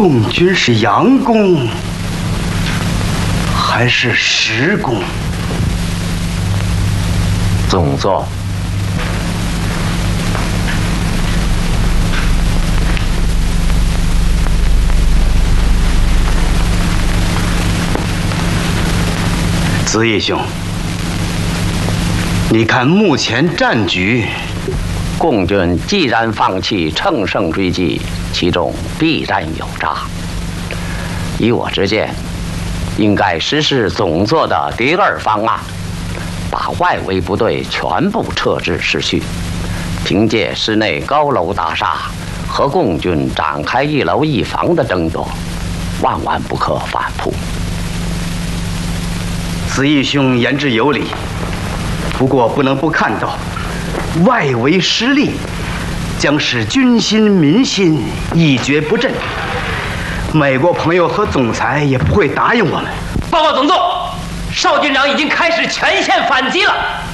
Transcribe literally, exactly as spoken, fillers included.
共军是佯攻还是实攻？ 总座， 子义兄，你看目前战局， 共军既然放弃乘胜追击，其中必然有诈。以我之见，应该实施总座的第二方案，把外围部队全部撤至市区，凭借市内高楼大厦和共军展开一楼一防的争夺，万万不可反扑。 子义兄言之有理，不过不能不看到，外围失利将使军心民心一蹶不振。美国朋友和总裁也不会答应我们。 报告总座，邵军长已经开始全线反击了。